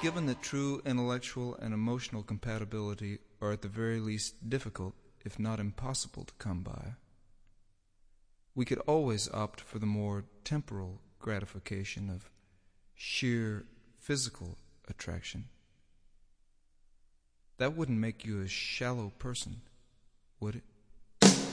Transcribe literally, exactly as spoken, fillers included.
given that true intellectual and emotional compatibility are at the very least difficult, if not impossible, to come by, we could always opt for the more temporal gratification of sheer physical attraction. That wouldn't make you a shallow person, would it?